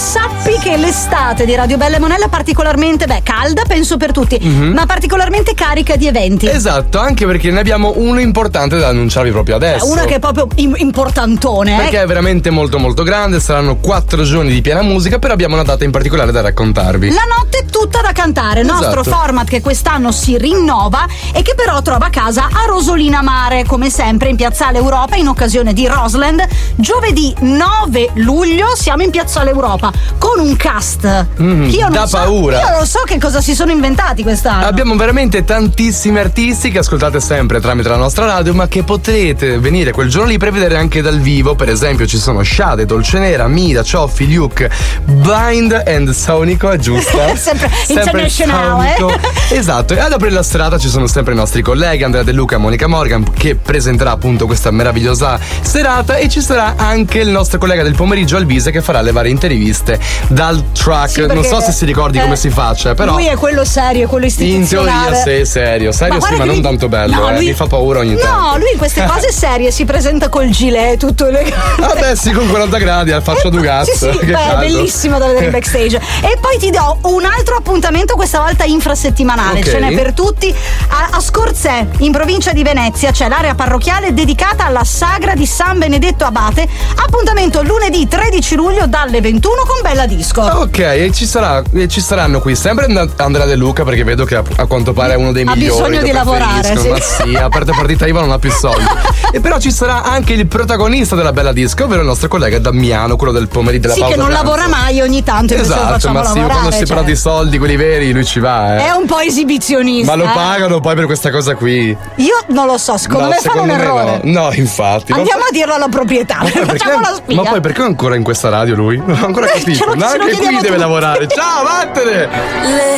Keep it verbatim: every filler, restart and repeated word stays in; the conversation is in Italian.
sappi che l'estate di Radio Bella e Monella è particolarmente, beh, calda, penso per tutti, mm-hmm. ma particolarmente carica di eventi. Esatto, anche perché ne abbiamo uno importante da annunciarvi proprio adesso. Uno che è proprio importantone. Perché eh? è veramente molto molto grande, saranno quattro giorni di piena musica, però abbiamo una data in particolare da raccontarvi. La notte è tutta da cantare, il nostro esatto. format che quest'anno si rinnova e che però trova casa a Rosolina Mare, come sempre in Piazzale Europa in occasione di Roseland. Giovedì nove luglio siamo in Piazzale Europa con un cast mm, che io non da so, paura. Io non so che cosa si sono inventati quest'anno. Abbiamo veramente tantissimi artisti che ascoltate sempre tramite la nostra radio, ma che potrete venire quel giorno lì per vedere anche dal vivo. Per esempio ci sono Shade, Dolcenera, Mida, Cioffi, Luke, Blind and Sonico, è giusta? sempre internazionale. Esatto, e ad aprire la serata ci sono sempre i nostri colleghi Andrea De Luca e Monica Morgan, che presenterà appunto questa meravigliosa serata, e ci sarà anche il nostro collega del pomeriggio Alvise che farà le varie interviste dal track. Sì, non so se si ricordi eh, come si faccia, però lui è quello serio, quello istituzionale. In teoria sei serio, serio ma sì, ma non lui... tanto bello, no, eh. lui... mi fa paura ogni no, tanto. No, lui in queste cose serie si presenta col gilet tutto elegante. Vabbè, sì, con quaranta gradi al faccia du gas. Sì, sì, che beh, è caldo. bellissimo da vedere in backstage. E poi ti do un altro appuntamento, questa volta infrasettimanale, okay. Ce n'è per tutti. A, a Scorzè, in provincia di Venezia, c'è l'area parrocchiale dedicata alla sagra di San Benedetto Abate. Appuntamento lunedì tredici luglio dalle ventuno con Bella Disco. Ok, e ci sarà e ci saranno qui sempre Andrea De Luca, perché vedo che a, a quanto pare è uno dei ha migliori. Ha bisogno di lavorare, sì. Ma sì, a parte partita I V A non ha più soldi. E però ci sarà anche il protagonista della Bella Disco, ovvero il nostro collega Damiano, quello del pomeriggio della sì, pausa. Sì, che non pranzo. lavora mai, ogni tanto esatto, lo facciamo ma sì, lavorare, quando si cioè. parla di soldi, quelli veri, lui ci va. Eh. È un po' esibizionista. Ma lo eh. pagano poi per questa cosa qui? Io non lo so, secondo no, me secondo fanno un me errore. No, no infatti. Andiamo a dirlo alla proprietà. Ma poi, facciamo perché, la spia. ma poi perché ancora in questa radio lui? Non ho ancora capito. Ce lo, no, ce lo anche qui deve tutti. lavorare. Ciao, vattene! Le